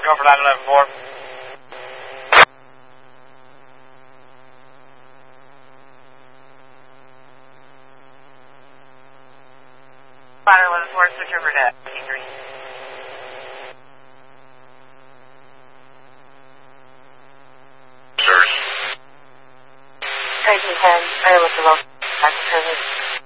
Go for 911-4. Ladder 11-4, switch over to T3. Sir. Titan 10, I am with the local service.